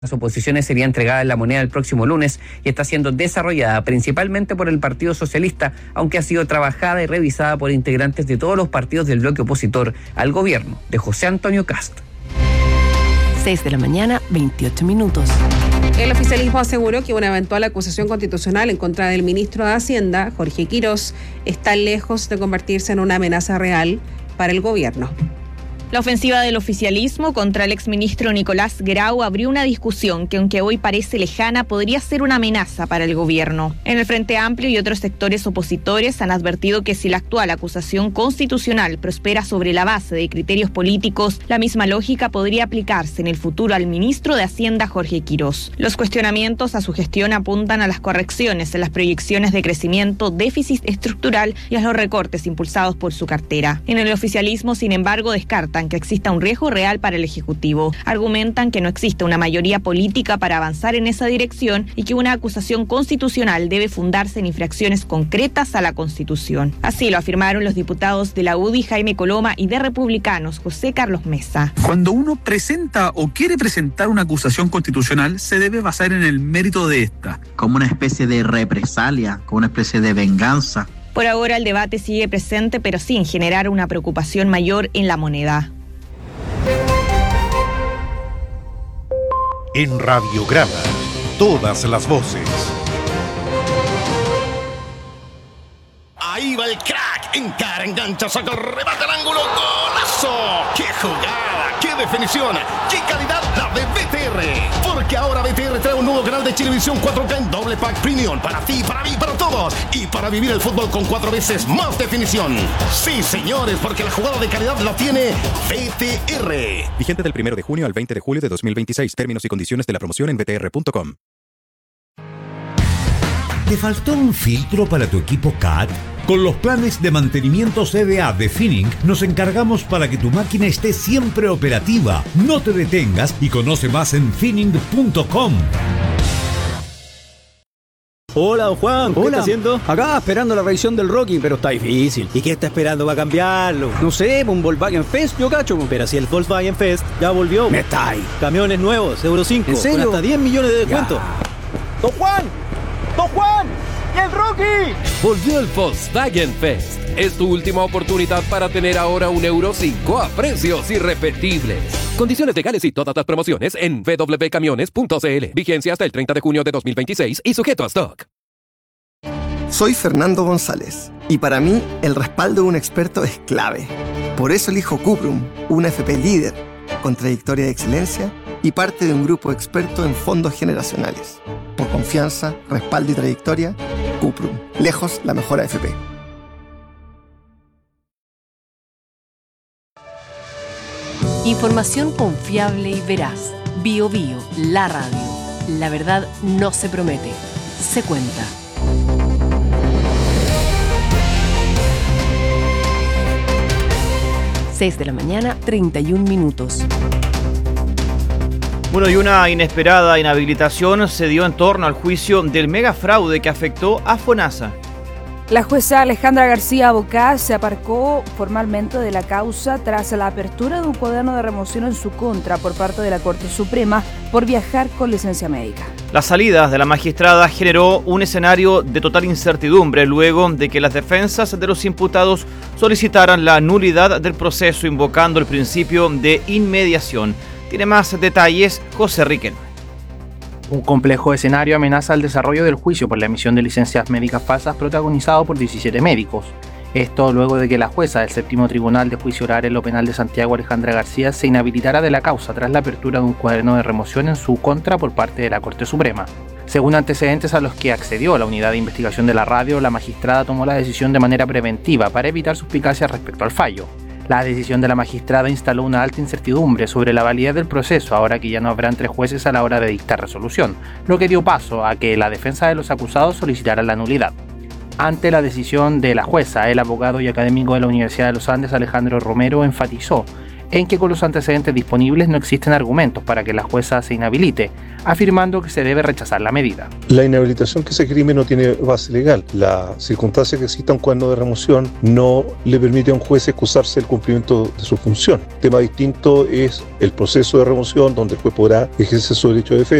Las oposiciones sería entregada en la moneda el próximo lunes y está siendo desarrollada principalmente por el Partido Socialista, aunque ha sido trabajada y revisada por integrantes de todos los partidos del bloque opositor al gobierno de José Antonio Kast. 6 de la mañana, 28 minutos. El oficialismo aseguró que una eventual acusación constitucional en contra del ministro de Hacienda, Jorge Quirós, está lejos de convertirse en una amenaza real para el gobierno. La ofensiva del oficialismo contra el exministro Nicolás Grau abrió una discusión que, aunque hoy parece lejana, podría ser una amenaza para el gobierno. En el Frente Amplio y otros sectores opositores han advertido que si la actual acusación constitucional prospera sobre la base de criterios políticos, la misma lógica podría aplicarse en el futuro al ministro de Hacienda, Jorge Quirós. Los cuestionamientos a su gestión apuntan a las correcciones en las proyecciones de crecimiento, déficit estructural y a los recortes impulsados por su cartera. En el oficialismo, sin embargo, descartan que exista un riesgo real para el Ejecutivo. Argumentan que no existe una mayoría política para avanzar en esa dirección y que una acusación constitucional debe fundarse en infracciones concretas a la Constitución. Así lo afirmaron los diputados de la UDI, Jaime Coloma, y de Republicanos, José Carlos Mesa. Cuando uno presenta o quiere presentar una acusación constitucional, se debe basar en el mérito de esta. Como una especie de represalia, como una especie de venganza. Por ahora el debate sigue presente, pero sin generar una preocupación mayor en la moneda. En Radiograma, todas las voces. Ahí va el crack, encara, engancha, saca el remate al ángulo, ¡golazo! ¡Qué jugada! ¡Qué definición! ¡Qué calidad la de BTR! Porque ahora BTR trae un nuevo canal de Chilevisión 4K en doble pack premium para ti, para mí, para todos y para vivir el fútbol con 4 veces más definición. Sí, señores, porque la jugada de calidad la tiene BTR. Vigente del 1 de junio al 20 de julio de 2026. Términos y condiciones de la promoción en btr.com. ¿Te faltó un filtro para tu equipo CAT? Con los planes de mantenimiento CDA de Finning nos encargamos para que tu máquina esté siempre operativa. No te detengas y conoce más en finning.com. Hola, don Juan, ¿qué está haciendo? Acá esperando la revisión del Rocky, pero está difícil. ¿Y qué está esperando para cambiarlo? No sé, un Volkswagen Fest, yo cacho. Pero si el Volkswagen Fest ya volvió. Me está ahí. Camiones nuevos, Euro 5, ¿en serio? Con hasta 10 millones de descuento. ¡Don Juan! ¡Don Juan! ¡Y el Rocky! Volvió el Volkswagen Fest. Es tu última oportunidad para tener ahora un Euro 5 a precios irrepetibles. Condiciones legales y todas las promociones en www.camiones.cl. Vigencia hasta el 30 de junio de 2026 y sujeto a stock. Soy Fernando González y para mí el respaldo de un experto es clave. Por eso elijo Cuprum, una FP líder, con trayectoria de excelencia y parte de un grupo experto en fondos generacionales. Por confianza, respaldo y trayectoria, Cuprum, lejos la mejor AFP. Información confiable y veraz. BioBio, la radio. La verdad no se promete, se cuenta. Seis de la mañana, 31 minutos. Bueno, y una inesperada inhabilitación se dio en torno al juicio del megafraude que afectó a FONASA. La jueza Alejandra García Bocá se aparcó formalmente de la causa tras la apertura de un cuaderno de remoción en su contra por parte de la Corte Suprema por viajar con licencia médica. La salida de la magistrada generó un escenario de total incertidumbre luego de que las defensas de los imputados solicitaran la nulidad del proceso invocando el principio de inmediación. Tiene más detalles José Riquelme. Un complejo escenario amenaza el desarrollo del juicio por la emisión de licencias médicas falsas protagonizado por 17 médicos. Esto luego de que la jueza del séptimo tribunal de juicio oral en lo penal de Santiago, Alejandra García, se inhabilitara de la causa tras la apertura de un cuaderno de remoción en su contra por parte de la Corte Suprema. Según antecedentes a los que accedió la unidad de investigación de la radio, la magistrada tomó la decisión de manera preventiva para evitar suspicacias respecto al fallo. La decisión de la magistrada instaló una alta incertidumbre sobre la validez del proceso, ahora que ya no habrán 3 jueces a la hora de dictar resolución, lo que dio paso a que la defensa de los acusados solicitara la nulidad. Ante la decisión de la jueza, el abogado y académico de la Universidad de los Andes, Alejandro Romero, enfatizó en que con los antecedentes disponibles no existen argumentos para que la jueza se inhabilite, afirmando que se debe rechazar la medida. La inhabilitación que se esgrime no tiene base legal. La circunstancia que exista un cuaderno de remoción no le permite a un juez excusarse del cumplimiento de su función. Tema distinto es el proceso de remoción, donde el juez podrá ejercer su derecho de defensa.